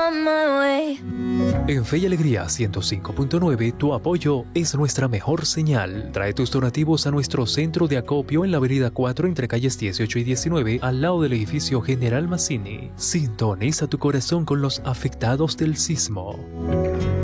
on my way. En Fe y Alegría 105.9, tu apoyo es nuestra mejor señal. Trae tus donativos a nuestro centro de acopio en la avenida 4 entre calles 18 y 19, al lado del edificio General Mazzini. Sintoniza tu corazón con los afectados del sismo.